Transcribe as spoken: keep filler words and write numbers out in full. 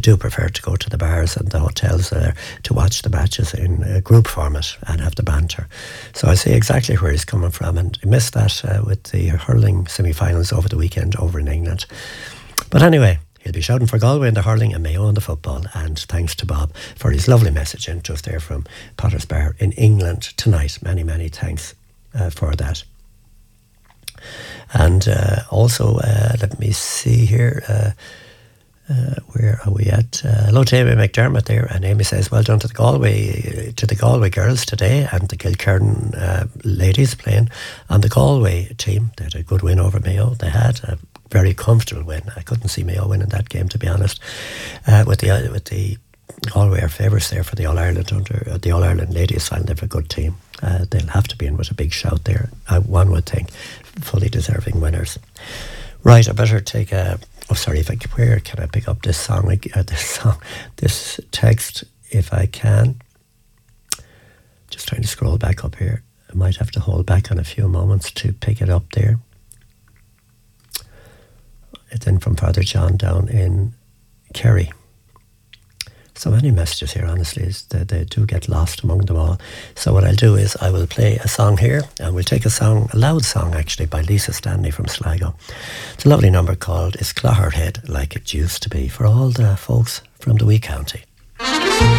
do prefer to go to the bars and the hotels there to watch the matches in a group format and have the banter. So I see exactly where he's coming from, and he missed that uh, with the hurling semi-finals over the weekend over in England. But anyway, he'll be shouting for Galway in the hurling and Mayo in the football. And thanks to Bob for his lovely message into us there from Potter's Bar in England tonight. Many, many thanks uh, for that. And uh, also, uh, let me see here. Uh, uh, where are we at? Uh, hello to Amy McDermott there. And Amy says, well done to the Galway to the Galway girls today and the Kilkerran uh, ladies playing on the Galway team. They had a good win over Mayo. They had a very comfortable win. I couldn't see Mayo winning that game, to be honest. Uh, with the uh, with the Galway are favourites there for the All Ireland under uh, the All Ireland ladies final. They have a good team. Uh, they'll have to be in with a big shout there. Uh, one would think, fully deserving winners. Right, I better take a. Oh, sorry. If I where can I pick up this song? Uh, this song, this text, if I can. Just trying to scroll back up here. I might have to hold back on a few moments to pick it up there. It's in from Father John down in Kerry. So many messages here, honestly, is that they do get lost among them all. So what I'll do is I will play a song here, and we'll take a song, a loud song actually, by Lisa Stanley from Sligo. It's a lovely number called Is Clogherhead Like It Used to Be, for all the folks from the wee county.